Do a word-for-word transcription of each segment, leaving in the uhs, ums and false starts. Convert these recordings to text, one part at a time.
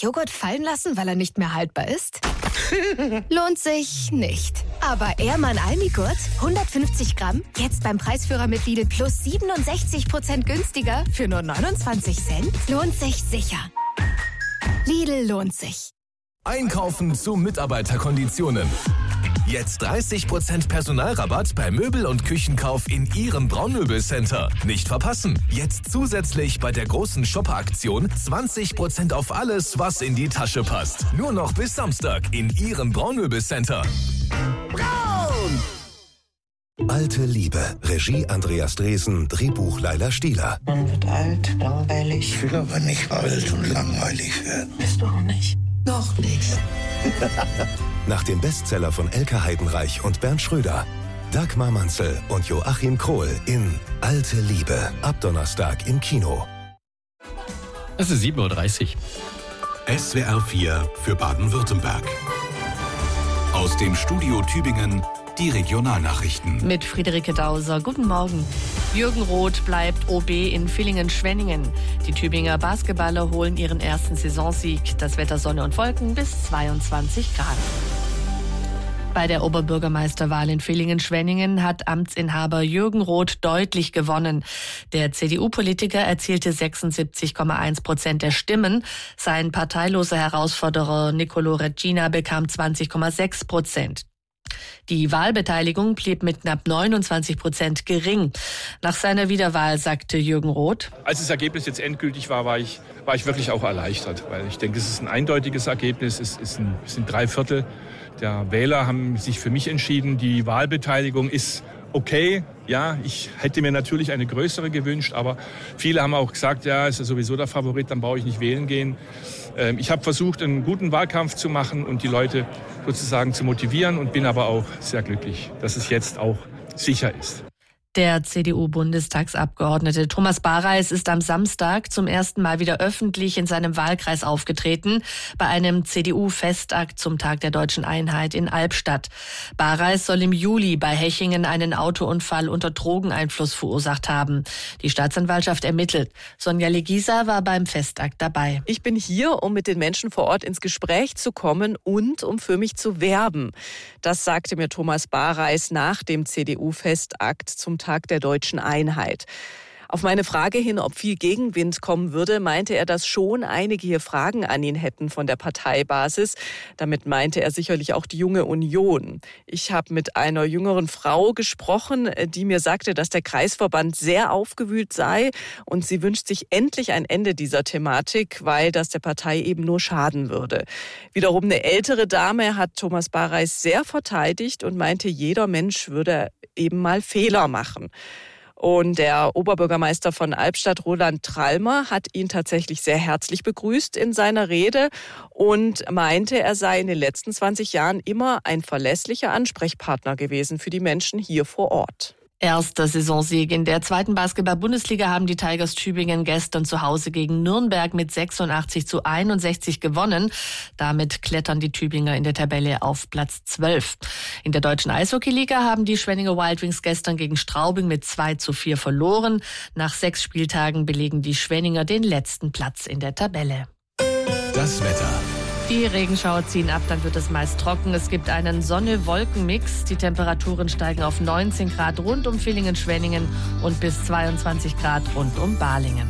Joghurt fallen lassen, weil er nicht mehr haltbar ist? Lohnt sich nicht. Aber Ehrmann Almigurt, hundertfünfzig Gramm, jetzt beim Preisführer mit Lidl Plus siebenundsechzig Prozent günstiger für nur neunundzwanzig Cent? Lohnt sich sicher. Lidl lohnt sich. Einkaufen zu Mitarbeiterkonditionen. Jetzt dreißig Prozent Personalrabatt bei Möbel- und Küchenkauf in Ihrem Braunmöbelcenter. Nicht verpassen. Jetzt zusätzlich bei der großen Shopper-Aktion zwanzig Prozent auf alles, was in die Tasche passt. Nur noch bis Samstag in Ihrem Braunmöbelcenter. Braun! Alte Liebe. Regie Andreas Dresen, Drehbuch Laila Stieler. Man wird alt, langweilig. Ich will aber nicht alt und langweilig werden. Bist du auch nicht? Noch nicht. Nach dem Bestseller von Elke Heidenreich und Bernd Schröder. Dagmar Manzel und Joachim Krohl in Alte Liebe. Ab Donnerstag im Kino. Es ist sieben Uhr dreißig. S W R vier für Baden-Württemberg. Aus dem Studio Tübingen die Regionalnachrichten. Mit Friederike Dauser. Guten Morgen. Jürgen Roth bleibt O B in Villingen-Schwenningen. Die Tübinger Basketballer holen ihren ersten Saisonsieg. Das Wetter Sonne und Wolken bis zweiundzwanzig Grad. Bei der Oberbürgermeisterwahl in Villingen-Schwenningen hat Amtsinhaber Jürgen Roth deutlich gewonnen. Der C D U-Politiker erzielte sechsundsiebzig Komma eins Prozent der Stimmen. Sein parteiloser Herausforderer Nicolo Regina bekam zwanzig Komma sechs Prozent. Die Wahlbeteiligung blieb mit knapp neunundzwanzig Prozent gering. Nach seiner Wiederwahl sagte Jürgen Roth: Als das Ergebnis jetzt endgültig war, war ich, war ich wirklich auch erleichtert. Weil ich denke, es ist ein eindeutiges Ergebnis. Es, ist ein, es sind drei Viertel der Wähler haben sich für mich entschieden. Die Wahlbeteiligung ist okay. Ja, ich hätte mir natürlich eine größere gewünscht, aber viele haben auch gesagt, ja, ist ja sowieso der Favorit, dann brauche ich nicht wählen gehen. Ähm, ich habe versucht, einen guten Wahlkampf zu machen und die Leute sozusagen zu motivieren und bin aber auch sehr glücklich, dass es jetzt auch sicher ist. Der C D U-Bundestagsabgeordnete Thomas Bareis ist am Samstag zum ersten Mal wieder öffentlich in seinem Wahlkreis aufgetreten, bei einem C D U-Festakt zum Tag der Deutschen Einheit in Albstadt. Bareis soll im Juli bei Hechingen einen Autounfall unter Drogeneinfluss verursacht haben. Die Staatsanwaltschaft ermittelt. Sonja Legisa war beim Festakt dabei. Ich bin hier, um mit den Menschen vor Ort ins Gespräch zu kommen und um für mich zu werben. Das sagte mir Thomas Bareis nach dem C D U-Festakt zum Tag der Deutschen Einheit. Auf meine Frage hin, ob viel Gegenwind kommen würde, meinte er, dass schon einige hier Fragen an ihn hätten von der Parteibasis. Damit meinte er sicherlich auch die Junge Union. Ich habe mit einer jüngeren Frau gesprochen, die mir sagte, dass der Kreisverband sehr aufgewühlt sei und sie wünscht sich endlich ein Ende dieser Thematik, weil das der Partei eben nur schaden würde. Wiederum eine ältere Dame hat Thomas Bareis sehr verteidigt und meinte, jeder Mensch würde eben mal Fehler machen. Und der Oberbürgermeister von Albstadt, Roland Trallmer, hat ihn tatsächlich sehr herzlich begrüßt in seiner Rede und meinte, er sei in den letzten zwanzig Jahren immer ein verlässlicher Ansprechpartner gewesen für die Menschen hier vor Ort. Erster Saisonsieg in der zweiten Basketball-Bundesliga haben die Tigers Tübingen gestern zu Hause gegen Nürnberg mit sechsundachtzig zu einundsechzig gewonnen. Damit klettern die Tübinger in der Tabelle auf Platz zwölf. In der deutschen Eishockeyliga haben die Schwenninger Wild Wings gestern gegen Straubing mit zwei zu vier verloren. Nach sechs Spieltagen belegen die Schwenninger den letzten Platz in der Tabelle. Das Wetter. Die Regenschauer ziehen ab, dann wird es meist trocken. Es gibt einen Sonne-Wolken-Mix. Die Temperaturen steigen auf neunzehn Grad rund um Villingen-Schwenningen und bis zweiundzwanzig Grad rund um Balingen.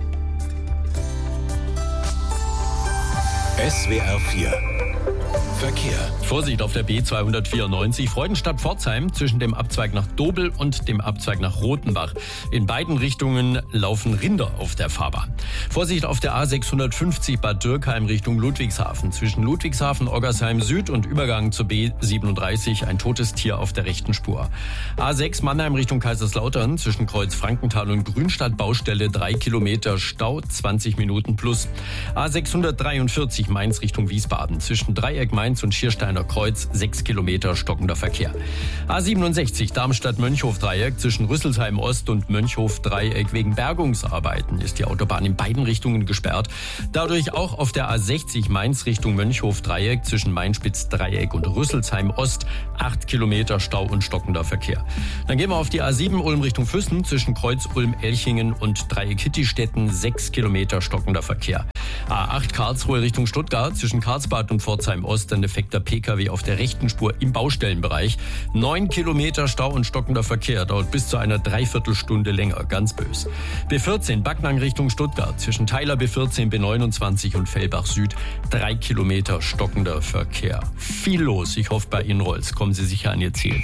S W R vier Verkehr. Vorsicht auf der B zweihundertvierundneunzig Freudenstadt-Pforzheim zwischen dem Abzweig nach Dobel und dem Abzweig nach Rothenbach. In beiden Richtungen laufen Rinder auf der Fahrbahn. Vorsicht auf der A sechshundertfünfzig Bad Dürkheim Richtung Ludwigshafen. Zwischen Ludwigshafen, Oggersheim Süd und Übergang zur B siebenunddreißig ein totes Tier auf der rechten Spur. A sechs Mannheim Richtung Kaiserslautern zwischen Kreuz Frankenthal und Grünstadt Baustelle drei Kilometer Stau, zwanzig Minuten plus. A sechshundertdreiundvierzig Mainz Richtung Wiesbaden zwischen Dreieck Mainz und Schiersteiner Kreuz sechs Kilometer stockender Verkehr. A siebenundsechzig Darmstadt-Mönchhof-Dreieck zwischen Rüsselsheim Ost und Mönchhof-Dreieck wegen Bergungsarbeiten ist die Autobahn in beiden Richtungen gesperrt. Dadurch auch auf der A sechzig Mainz Richtung Mönchhof-Dreieck zwischen Mainspitz-Dreieck und Rüsselsheim Ost acht Kilometer Stau und stockender Verkehr. Dann gehen wir auf die A sieben Ulm Richtung Füssen zwischen Kreuz Ulm-Elchingen und Dreieck Hittistetten sechs Kilometer stockender Verkehr. A acht Karlsruhe Richtung Stuttgart, zwischen Karlsbad und Pforzheim Ost ein defekter P K W auf der rechten Spur im Baustellenbereich. Neun Kilometer Stau und stockender Verkehr, dauert bis zu einer Dreiviertelstunde länger, ganz bös. B vierzehn Backnang Richtung Stuttgart, zwischen Theiler B vierzehn, B neunundzwanzig und Fellbach Süd, drei Kilometer stockender Verkehr. Viel los, ich hoffe bei Ihnen rollt's. Kommen Sie sicher an Ihr Ziel.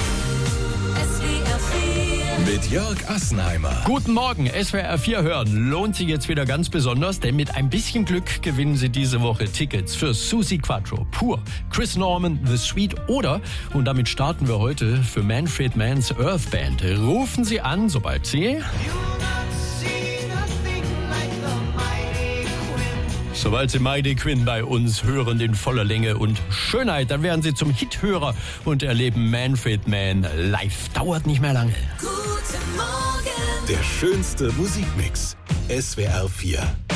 Mit Jörg Assenheimer. Guten Morgen, S W R vier hören lohnt sich jetzt wieder ganz besonders, denn mit ein bisschen Glück gewinnen Sie diese Woche Tickets für Suzi Quatro, Pur, Chris Norman, The Sweet oder, und damit starten wir heute, für Manfred Mann's Earth Band. Rufen Sie an, sobald Sie... Sobald Sie Mighty Quinn bei uns hören in voller Länge und Schönheit, dann werden Sie zum Hithörer und erleben Manfred Mann live. Dauert nicht mehr lange. Der schönste Musikmix. S W R vier.